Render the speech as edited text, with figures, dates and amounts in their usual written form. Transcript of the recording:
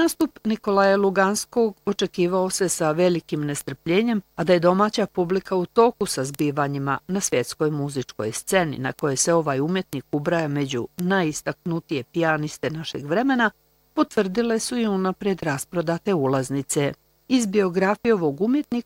Nastup Nikolaja Luganskog očekivao se sa velikim nestrpljenjem, a da je domaća publika u toku sa zbivanjima na svjetskoj muzičkoj sceni, na koje se ovaj umjetnik ubraja među najistaknutije pijaniste našeg vremena, potvrdile su i unaprijed rasprodate ulaznice. Iz biografije ovog umjetnika